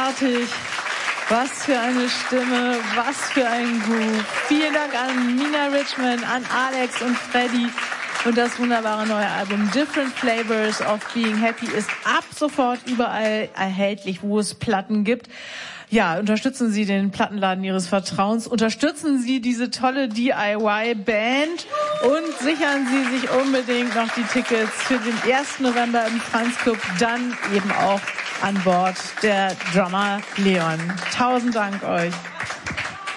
großartig. Was für eine Stimme, was für ein Groove. Vielen Dank an Nina Richmond, an Alex und Freddy. Und das wunderbare neue Album Different Flavors of Being Happy ist ab sofort überall erhältlich, wo es Platten gibt. Ja, unterstützen Sie den Plattenladen Ihres Vertrauens, unterstützen Sie diese tolle DIY-Band und sichern Sie sich unbedingt noch die Tickets für den 1. November im Franz Club, dann eben auch an Bord der Drummer Leon. 1000 Dank euch.